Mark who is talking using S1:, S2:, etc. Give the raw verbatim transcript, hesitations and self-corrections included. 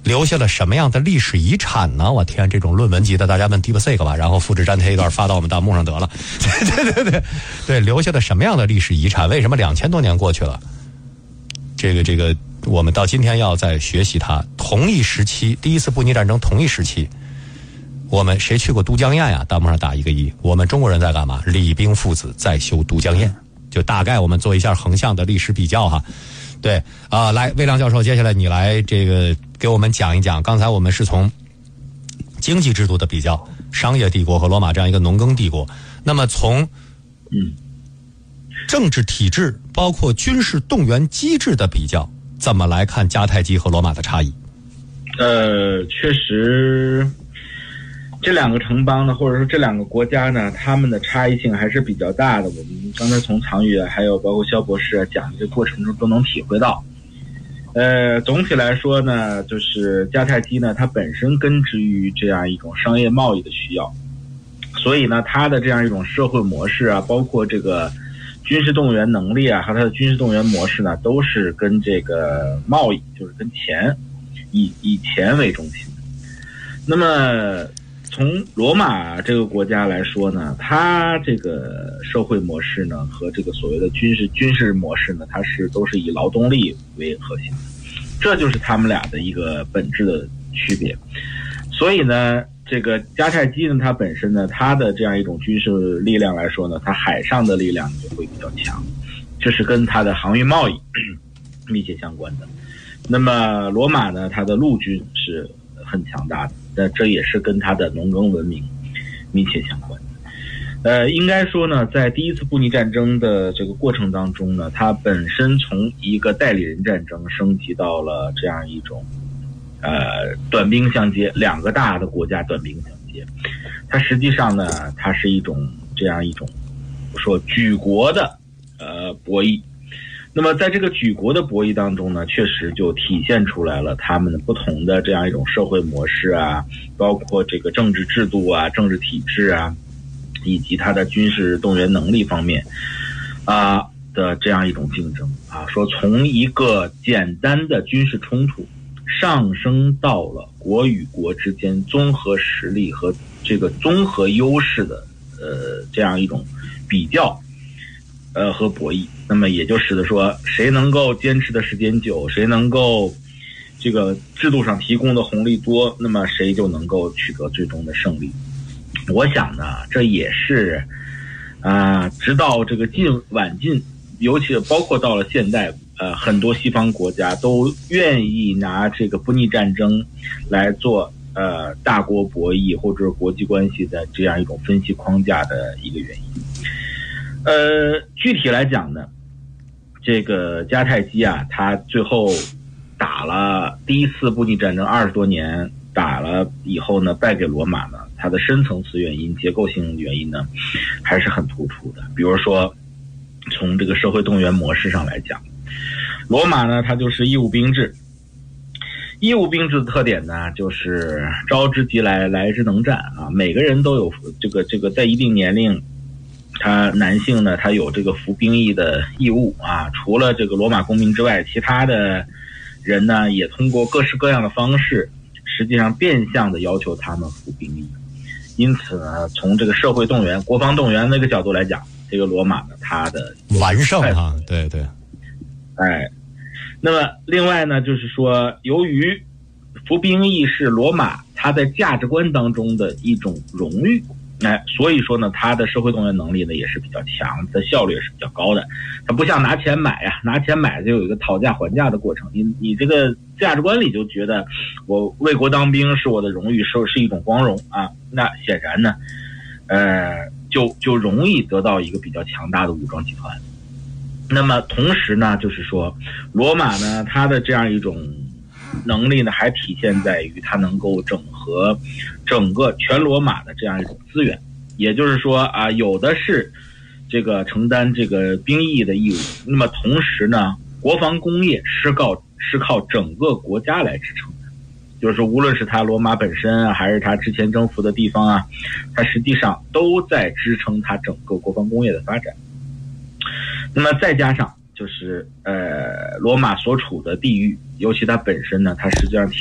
S1: 留下了什么样的历史遗产呢？我天，这种论文级的，大家问 DeepSeek 吧，然后复制粘贴一段发到我们弹幕上得了。对对对对对，留下了什么样的历史遗产？为什么两千多年过去了，这个这个我们到今天要再学习它？同一时期，第一次布匿战争同一时期，我们谁去过都江堰呀？弹幕上打一个一。我们中国人在干嘛？李冰父子在修都江堰，就大概我们做一下横向的历史比较哈。对啊、呃，来，魏亮教授，接下来你来这个给我们讲一讲。刚才我们是从经济制度的比较，商业帝国和罗马这样一个农耕帝国。那么从
S2: 嗯
S1: 政治体制，包括军事动员机制的比较，怎么来看迦太基和罗马的差异？
S2: 呃，确实，这两个城邦呢，或者说这两个国家呢，他们的差异性还是比较大的。我们刚才从常宇还有包括肖博士讲的这个过程中都能体会到。呃，总体来说呢，就是迦太基呢，它本身根植于这样一种商业贸易的需要，所以呢，它的这样一种社会模式啊，包括这个军事动员能力啊，和它的军事动员模式呢，都是跟这个贸易，就是跟钱，以以钱为中心。那么从罗马这个国家来说呢，它这个社会模式呢和这个所谓的军事军事模式呢，它是都是以劳动力为核心的，这就是他们俩的一个本质的区别。所以呢，这个迦太基呢，它本身呢，它的这样一种军事力量来说呢，它海上的力量就会比较强，这是跟它的航运贸易密切相关的。那么罗马呢，它的陆军是很强大的，那这也是跟它的农耕文明密切相关的。呃，应该说呢，在第一次布匿战争的这个过程当中呢，它本身从一个代理人战争升级到了这样一种呃短兵相接，两个大的国家短兵相接。它实际上呢，它是一种这样一种说举国的呃博弈。那么在这个举国的博弈当中呢，确实就体现出来了他们的不同的这样一种社会模式啊，包括这个政治制度啊、政治体制啊，以及它的军事动员能力方面啊的这样一种竞争啊，说从一个简单的军事冲突上升到了国与国之间综合实力和这个综合优势的呃这样一种比较呃和博弈。那么也就使得说，谁能够坚持的时间久，谁能够这个制度上提供的红利多，那么谁就能够取得最终的胜利。我想呢，这也是啊、呃，直到这个近晚近，尤其包括到了现代，呃，很多西方国家都愿意拿这个布匿战争来做呃大国博弈或者国际关系的这样一种分析框架的一个原因。呃，具体来讲呢，这个迦太基啊，他最后打了第一次布匿战争二十多年，打了以后呢，败给罗马呢，它的深层次原因、结构性原因呢，还是很突出的。比如说，从这个社会动员模式上来讲，罗马呢，它就是义务兵制。义务兵制的特点呢，就是招之即来，来之能战啊，每个人都有这个这个在一定年龄。他男性呢，他有这个服兵役的义务啊。除了这个罗马公民之外，其他的人呢，也通过各式各样的方式，实际上变相的要求他们服兵役。因此呢，从这个社会动员、国防动员那个角度来讲，这个罗马呢，它的
S1: 完胜哈，对对，
S2: 哎，那么另外呢，就是说，由于服兵役是罗马它在价值观当中的一种荣誉。哎，所以说呢，他的社会动员能力呢也是比较强，他的效率也是比较高的。他不像拿钱买呀、啊，拿钱买就有一个讨价还价的过程。你你这个价值观里就觉得我为国当兵是我的荣誉，是是一种光荣啊。那显然呢，呃，就就容易得到一个比较强大的武装集团。那么同时呢，就是说罗马呢，它的这样一种能力呢，还体现在于它能够整合整个全罗马的这样一种资源，也就是说啊，有的是这个承担这个兵役的义务，那么同时呢，国防工业是靠是靠整个国家来支撑的，就是无论是它罗马本身啊，还是它之前征服的地方啊，它实际上都在支撑它整个国防工业的发展。那么再加上就是呃，罗马所处的地域，尤其它本身呢，它实际上